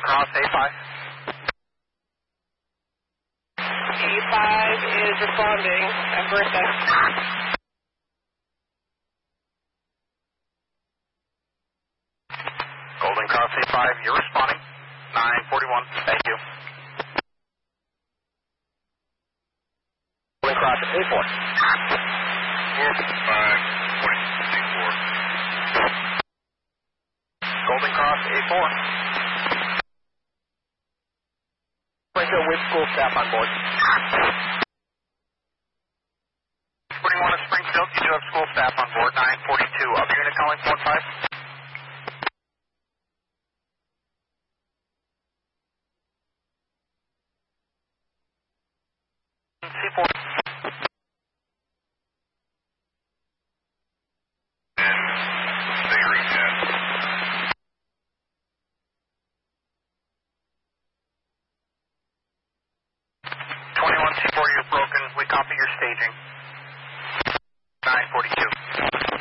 Cross A5. A5 is responding at Bertha. Golden Cross A5, you're responding. 941, thank you. Golden Cross A4. 45, 24. Golden Cross A4. Springfield with school staff on board. 21 at Springfield, you do have school staff on board, 942. Other unit calling 45. C4. And figuring that. 21 C4, you're broken. We copy your staging.